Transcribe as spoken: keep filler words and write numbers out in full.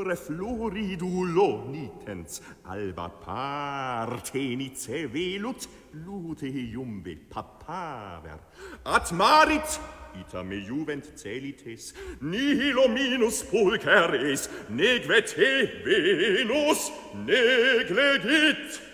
Flore floridulo nitens, alba partenice velut, lude iumbe papaver. At marit, ita me juvent celites, nihilo minus pulcheres, neque te Venus neglegit.